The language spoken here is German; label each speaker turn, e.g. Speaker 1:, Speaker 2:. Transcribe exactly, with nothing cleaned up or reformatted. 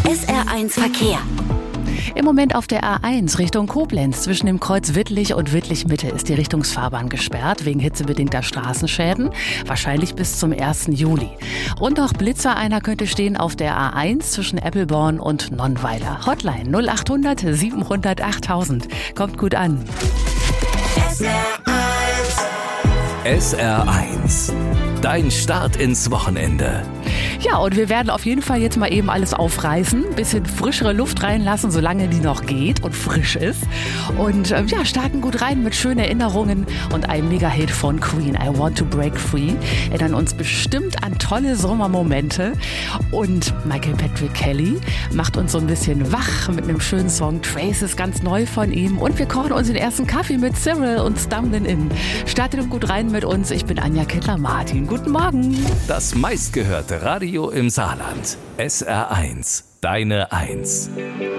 Speaker 1: S R eins Verkehr.
Speaker 2: Im Moment auf der A eins Richtung Koblenz zwischen dem Kreuz Wittlich und Wittlich-Mitte ist die Richtungsfahrbahn gesperrt wegen hitzebedingter Straßenschäden, wahrscheinlich bis zum ersten Juli. Und noch Blitzer einer könnte stehen auf der A eins zwischen Eppelborn und Nonnweiler. Hotline null achthundert siebenhundert achttausend. Kommt gut an.
Speaker 1: S R eins.
Speaker 3: S R eins. Dein Start ins Wochenende.
Speaker 2: Ja, und wir werden auf jeden Fall jetzt mal eben alles aufreißen, bisschen frischere Luft reinlassen, solange die noch geht und frisch ist. Und äh, ja, starten gut rein mit schönen Erinnerungen und einem Mega-Hit von Queen, I Want to Break Free. Erinnern uns bestimmt an tolle Sommermomente. Und Michael Patrick Kelly macht uns so ein bisschen wach mit einem schönen Song. Trace ist ganz neu von ihm. Und wir kochen uns den ersten Kaffee mit Cyril und Stumbling In. Startet gut rein mit uns. Ich bin Anja Kettler-Martin. Guten Morgen.
Speaker 3: Das meistgehörte Radio im Saarland. S R eins. Deine Eins.